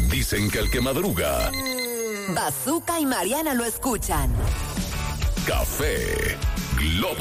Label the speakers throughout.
Speaker 1: Dicen que el que madruga.
Speaker 2: Bazooka y Mariana lo escuchan.
Speaker 1: Café Globo.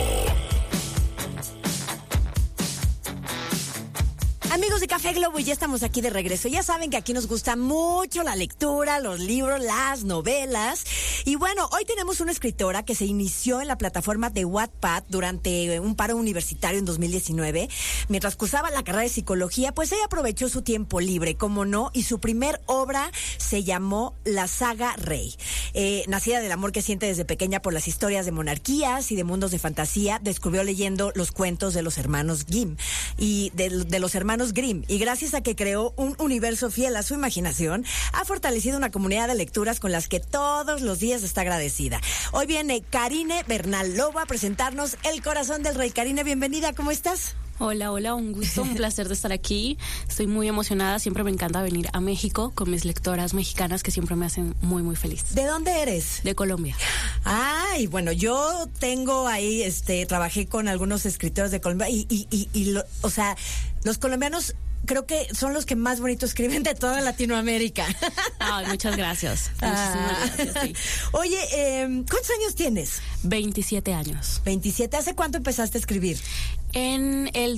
Speaker 3: Amigos de Café Globo, ya estamos aquí de regreso. Ya saben que aquí nos gusta mucho la lectura, los libros, las novelas. Y bueno, hoy tenemos una escritora que se inició en la plataforma de Wattpad durante un paro universitario en 2019. Mientras cursaba la carrera de psicología, pues ella aprovechó su tiempo libre, como no, y su primer obra se llamó La Saga Rey. Nacida del amor que siente desde pequeña por las historias de monarquías y de mundos de fantasía, descubrió leyendo los cuentos de los hermanos Grimm y de los hermanos Grimm, y gracias a que creó un universo fiel a su imaginación, ha fortalecido una comunidad de lecturas con las que todos los días está agradecida. Hoy viene Karine Bernal Lobo a presentarnos El Corazón del Rey. Karine, bienvenida, ¿cómo estás?
Speaker 4: Hola, un gusto, un placer de estar aquí. Estoy muy emocionada, siempre me encanta venir a México con mis lectoras mexicanas que siempre me hacen muy, muy feliz.
Speaker 3: ¿De dónde eres?
Speaker 4: De Colombia.
Speaker 3: Ay, bueno, yo tengo ahí, trabajé con algunos escritores de Colombia o sea, los colombianos creo que son los que más bonito escriben de toda Latinoamérica.
Speaker 4: Ay, muchas gracias. Muchísimas gracias, sí.
Speaker 3: Oye, ¿cuántos años tienes?
Speaker 4: 27 años.
Speaker 3: 27. ¿Hace cuánto empezaste a escribir?
Speaker 4: En el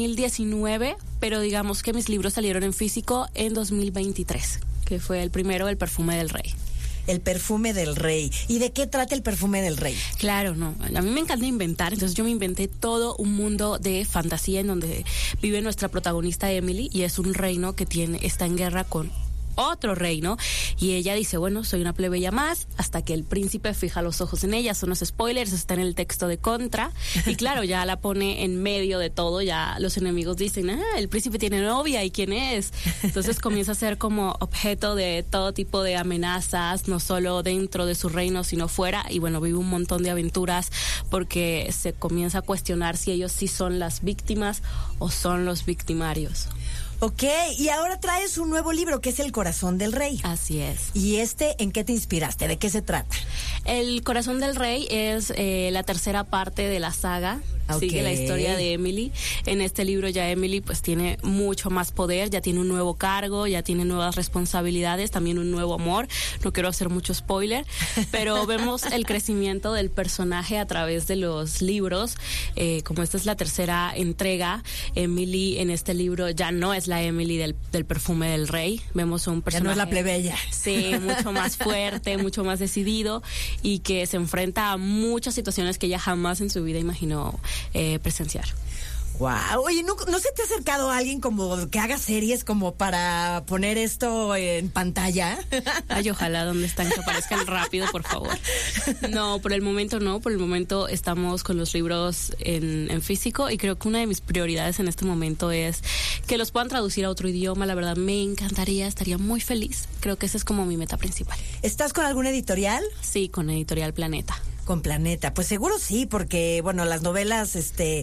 Speaker 4: 2019, pero digamos que mis libros salieron en físico en 2023, que fue el primero, El Perfume del Rey.
Speaker 3: El Perfume del Rey. ¿Y de qué trata El Perfume del Rey?
Speaker 4: Claro, no. A mí me encanta inventar, entonces yo me inventé todo un mundo de fantasía en donde vive nuestra protagonista Emily, y es un reino que está en guerra con otro reino, y ella dice, bueno, soy una plebeya más, hasta que el príncipe fija los ojos en ella. Son los spoilers, está en el texto de Contra, y claro, ya la pone en medio de todo. Ya los enemigos dicen, el príncipe tiene novia, ¿y quién es? Entonces comienza a ser como objeto de todo tipo de amenazas, no solo dentro de su reino, sino fuera, y bueno, vive un montón de aventuras, porque se comienza a cuestionar si ellos sí son las víctimas o son los victimarios.
Speaker 3: Ok, y ahora traes un nuevo libro que es El Corazón del Rey.
Speaker 4: Así es.
Speaker 3: ¿Y en qué te inspiraste? ¿De qué se trata?
Speaker 4: El Corazón del Rey es la tercera parte de la saga.
Speaker 3: Okay.
Speaker 4: Sigue la historia de Emily. En este libro ya Emily pues tiene mucho más poder, ya tiene un nuevo cargo, ya tiene nuevas responsabilidades, también un nuevo amor. No quiero hacer mucho spoiler, pero vemos el crecimiento del personaje a través de los libros. Como esta es la tercera entrega, Emily en este libro ya no es la Emily del Perfume del Rey. Vemos un personaje...
Speaker 3: Ya no es la plebeya.
Speaker 4: Sí, mucho más fuerte, mucho más decidido, y que se enfrenta a muchas situaciones que ella jamás en su vida imaginó presenciar.
Speaker 3: Wow. Oye, ¿no se te ha acercado alguien como que haga series como para poner esto en pantalla?
Speaker 4: Ay, ojalá, ¿dónde están? Que aparezcan rápido, por favor. No, por el momento no. Por el momento estamos con los libros en físico, y creo que una de mis prioridades en este momento es que los puedan traducir a otro idioma. La verdad me encantaría, estaría muy feliz. Creo que esa es como mi meta principal.
Speaker 3: ¿Estás con alguna editorial?
Speaker 4: Sí, con Editorial Planeta.
Speaker 3: Con Planeta, pues seguro sí, porque bueno, las novelas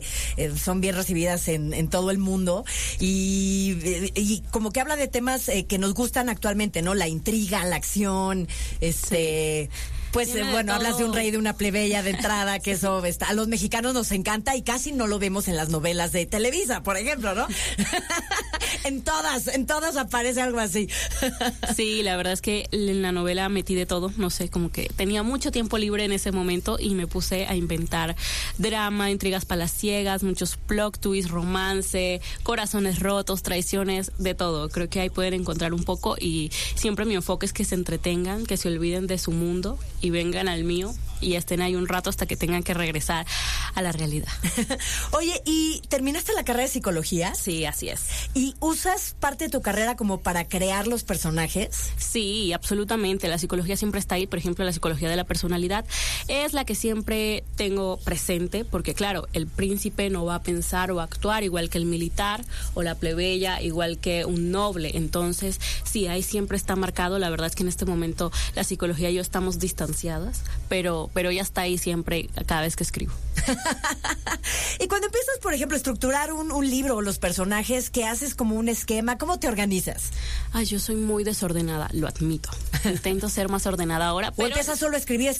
Speaker 3: son bien recibidas en todo el mundo, y como que habla de temas que nos gustan actualmente, ¿no? La intriga, la acción, sí. Pues bueno, hablas de un rey, de una plebeya de entrada, que eso a los mexicanos nos encanta y casi no lo vemos en las novelas de Televisa, por ejemplo, ¿no? En todas aparece algo así.
Speaker 4: Sí, la verdad es que en la novela metí de todo, no sé, como que tenía mucho tiempo libre en ese momento y me puse a inventar drama, intrigas palaciegas, muchos plot twists, romance, corazones rotos, traiciones, de todo. Creo que ahí pueden encontrar un poco, y siempre mi enfoque es que se entretengan, que se olviden de su mundo y vengan al mío y estén ahí un rato hasta que tengan que regresar a la realidad.
Speaker 3: Oye, ¿y terminaste la carrera de psicología?
Speaker 4: Sí, así es.
Speaker 3: ¿Y usas parte de tu carrera como para crear los personajes?
Speaker 4: Sí, absolutamente. La psicología siempre está ahí. Por ejemplo, la psicología de la personalidad es la que siempre tengo presente, porque claro, el príncipe no va a pensar o actuar igual que el militar, o la plebeya igual que un noble. Entonces, sí, ahí siempre está marcado. La verdad es que en este momento la psicología y yo estamos distanciadas, pero ya está ahí siempre cada vez que escribo.
Speaker 3: Y cuando empiezas, por ejemplo, a estructurar un libro o los personajes, ¿qué haces como un esquema? ¿Cómo te organizas?
Speaker 4: Ay, yo soy muy desordenada, lo admito. Intento ser más ordenada ahora.
Speaker 3: ¿O empiezas solo a escribir?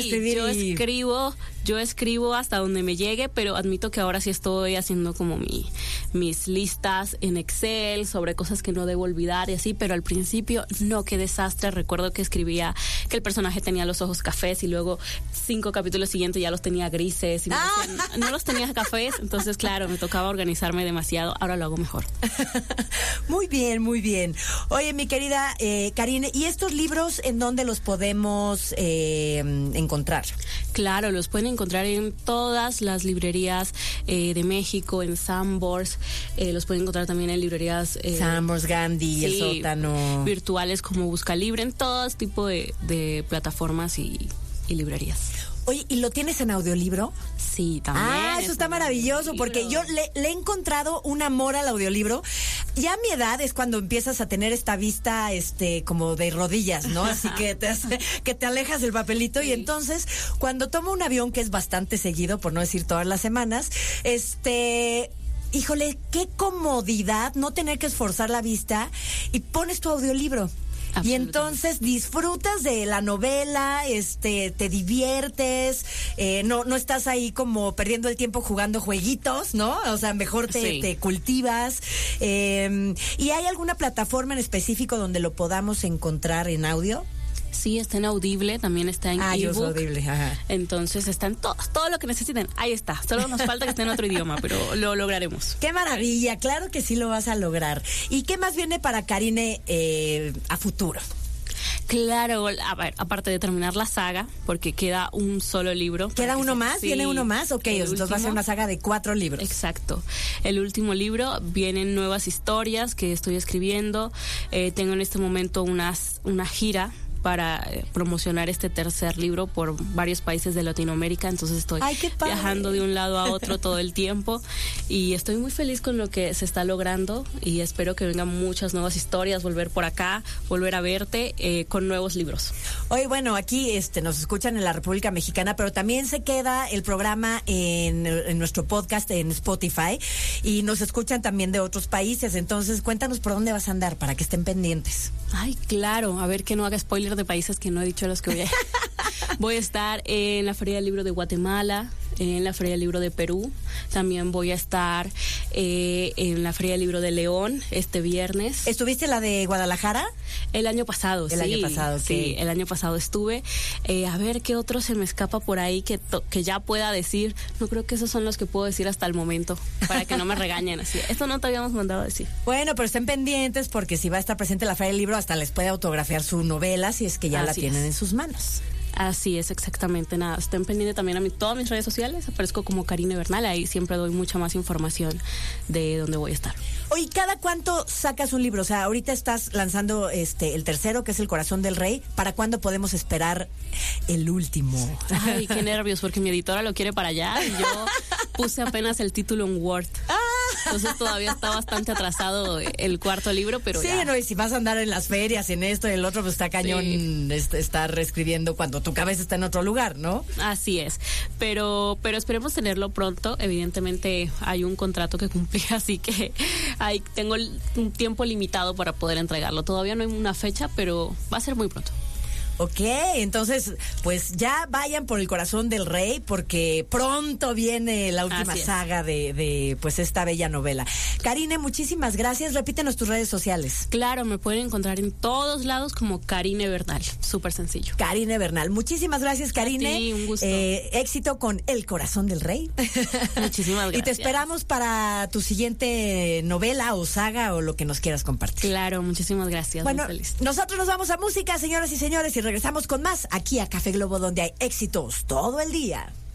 Speaker 4: Yo escribo hasta donde me llegue, pero admito que ahora sí estoy haciendo como mis listas en Excel sobre cosas que no debo olvidar y así, pero al principio, no, qué desastre. Recuerdo que escribía que el personaje tenía los ojos cafés y luego 5 capítulos siguientes ya los tenía grises y no los tenía cafés, entonces claro, me tocaba organizarme demasiado. Ahora lo hago mejor.
Speaker 3: Muy bien, muy bien. Oye, mi querida Karine, ¿y estos libros en dónde los podemos encontrar?
Speaker 4: Claro, los pueden encontrar en todas las librerías de México, en Sanborns, los pueden encontrar también en librerías
Speaker 3: Sanborns, Gandhi, El Sótano,
Speaker 4: virtuales como Buscalibre, en todo tipo de plataformas y librerías.
Speaker 3: Oye, ¿y lo tienes en audiolibro?
Speaker 4: Sí, también.
Speaker 3: Ah, eso está maravilloso, porque yo le he encontrado un amor al audiolibro. Ya a mi edad es cuando empiezas a tener esta vista como de rodillas, ¿no? Así que te alejas del papelito. Sí. Y entonces, cuando tomo un avión, que es bastante seguido, por no decir todas las semanas, híjole, qué comodidad no tener que esforzar la vista y pones tu audiolibro. Y entonces disfrutas de la novela, te diviertes, no estás ahí como perdiendo el tiempo jugando jueguitos, ¿no? O sea, mejor te cultivas. ¿Y hay alguna plataforma en específico donde lo podamos encontrar en audio?
Speaker 4: Sí, está en Audible, también está en ebook.
Speaker 3: Yo uso Audible, ajá.
Speaker 4: Entonces están todo lo que necesiten. Ahí está. Solo nos falta que esté en otro idioma, pero lo lograremos.
Speaker 3: ¡Qué maravilla! Claro que sí lo vas a lograr. ¿Y qué más viene para Karine a futuro?
Speaker 4: Claro, a ver, aparte de terminar la saga, porque queda un solo libro.
Speaker 3: ¿Queda uno más?
Speaker 4: Sí,
Speaker 3: ¿Viene uno más? Ok, entonces va a ser una saga de 4 libros.
Speaker 4: Exacto. El último libro, vienen nuevas historias que estoy escribiendo. Tengo en este momento una gira para promocionar este tercer libro por varios países de Latinoamérica, entonces estoy viajando de un lado a otro todo el tiempo y estoy muy feliz con lo que se está logrando y espero que vengan muchas nuevas historias, volver por acá, volver a verte con nuevos libros.
Speaker 3: Hoy, bueno, aquí nos escuchan en la República Mexicana, pero también se queda el programa en nuestro podcast en Spotify y nos escuchan también de otros países, entonces cuéntanos por dónde vas a andar para que estén pendientes.
Speaker 4: Ay, claro, a ver que no haga spoiler de países que no he dicho a los que voy a... Voy a estar en la Feria del Libro de Guatemala, en la Feria del Libro de Perú, también voy a estar en la Feria del Libro de León este viernes.
Speaker 3: ¿Estuviste en la de Guadalajara?
Speaker 4: El año pasado,
Speaker 3: el año pasado,
Speaker 4: sí, el año pasado estuve. A ver qué otro se me escapa por ahí que ya pueda decir. No creo que esos son los que puedo decir hasta el momento, para que no me regañen así. Esto no te habíamos mandado a decir.
Speaker 3: Bueno, pero estén pendientes porque si va a estar presente en la Feria del Libro, hasta les puede autografiar su novela si es que ya la tienen en sus manos.
Speaker 4: Así es, exactamente, nada. Estén pendientes también a todas mis redes sociales. Aparezco como Karine Bernal. Ahí siempre doy mucha más información de dónde voy a estar.
Speaker 3: Oye, ¿cada cuánto sacas un libro? O sea, ahorita estás lanzando el tercero, que es El Corazón del Rey. ¿Para cuándo podemos esperar el último?
Speaker 4: Ay, qué nervios, porque mi editora lo quiere para allá. Y yo puse apenas el título en Word. Entonces todavía está bastante atrasado el cuarto libro, pero
Speaker 3: sí,
Speaker 4: ya.
Speaker 3: No, y si vas a andar en las ferias, en esto y el otro, pues está cañón estar reescribiendo cuando tu cabeza está en otro lugar, ¿no?
Speaker 4: Así es, pero esperemos tenerlo pronto. Evidentemente hay un contrato que cumplir, así que tengo un tiempo limitado para poder entregarlo. Todavía no hay una fecha, pero va a ser muy pronto.
Speaker 3: Ok, entonces, pues ya vayan por El Corazón del Rey, porque pronto viene la última saga de pues esta bella novela. Karine, muchísimas gracias. Repítenos tus redes sociales.
Speaker 4: Claro, me pueden encontrar en todos lados como Karine Bernal. Súper sencillo.
Speaker 3: Karine Bernal. Muchísimas gracias, Karine.
Speaker 4: Sí, un gusto.
Speaker 3: Éxito con El Corazón del Rey.
Speaker 4: Muchísimas gracias.
Speaker 3: Y te esperamos para tu siguiente novela o saga o lo que nos quieras compartir.
Speaker 4: Claro, muchísimas gracias.
Speaker 3: Bueno,
Speaker 4: muy feliz.
Speaker 3: Nosotros nos vamos a música, señoras y señores, y regresamos con más aquí a Café Globo, donde hay éxitos todo el día.